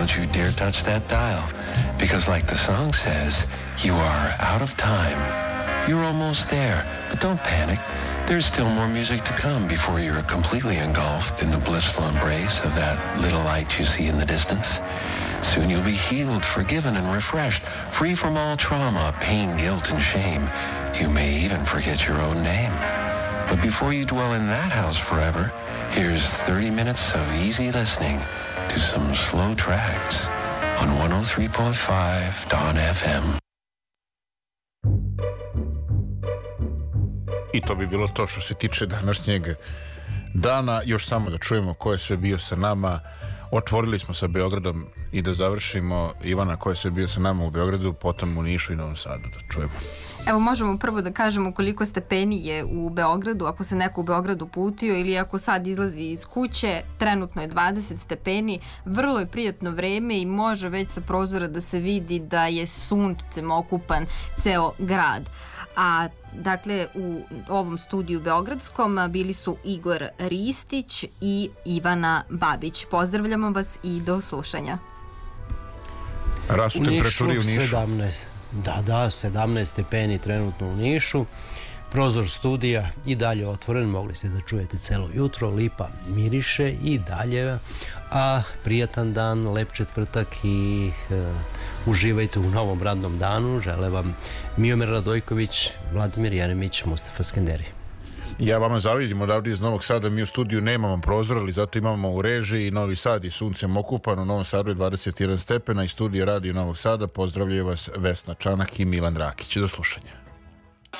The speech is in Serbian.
don't you dare touch that dial, because like the song says, you are out of time. You're almost there, but don't panic. There's still more music to come before you're completely engulfed in the blissful embrace of that little light you see in the distance. Soon you'll be healed, forgiven, and refreshed, free from all trauma, pain, guilt, and shame. You may even forget your own name. But before you dwell in that house forever, here's 30 minutes of easy listening to some slow tracks on 103.5 Dawn FM. I to bi bilo to što se tiče današnjeg dana. Još samo da čujemo ko je sve bio sa nama. Otvorili smo sa Beogradom i da završimo Ivana ko je sve bio sa nama u Beogradu, potom u Nišu i Novom Sadu da čujemo. Evo možemo prvo da kažemo koliko stepeni je u Beogradu, ako se neko u Beogradu putio ili ako sad izlazi iz kuće, trenutno je 20 stepeni, vrlo je prijatno vreme i može već sa prozora da se vidi da je suncem okupan ceo grad. A dakle u ovom studiju beogradskom bili su Igor Ristić i Ivana Babić. Pozdravljamo vas i do slušanja. Rastu temperaturi u Nišu 17. Da, 17 stepeni trenutno u Nišu. Prozor studija i dalje otvoren, mogli ste da čujete celo jutro, lipa miriše i dalje, a prijatan dan, lep četvrtak i uživajte u novom radnom danu. Žele vam Miomir Radojković, Vladimir Jeremić, Mustafa Skenderi. Ja vama zavidim odavde iz Novog Sada, mi u studiju nemamo prozor, ali zato imamo u režiji Novi Sad i suncem okupan, u Novom Sadu je 21 stepena i studija Radio Novog Sada. Pozdravljaju vas Vesna Čanak i Milan Rakić. Do slušanja.